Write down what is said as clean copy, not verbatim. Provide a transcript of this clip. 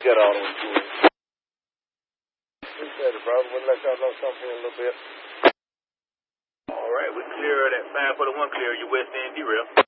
get all the way to it. Appreciate it, brother. We'll let y'all know something in a little bit. All right, we clear that 541 clear your west end derail.